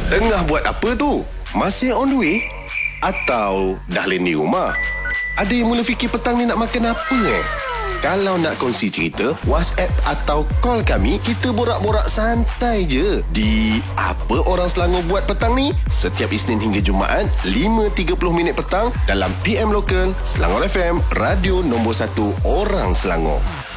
Tengah buat apa tu? Masih on the way? Atau dah landing rumah? Ada yang mula fikir petang ni nak makan apa Kalau nak kongsi cerita, WhatsApp atau call kami, kita borak-borak santai je. Di Apa Orang Selangor Buat Petang ni, setiap Isnin hingga Jumaat, 5.30 minit petang dalam PM Lokal, Selangor FM, radio nombor 1 orang Selangor.